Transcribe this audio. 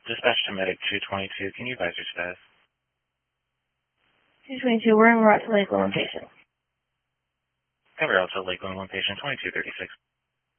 Dispatch to Medic 222. Can you advise your status? 222, we're in route to Lakeland, one patient. Cover out to Lakeland, one patient, 2236.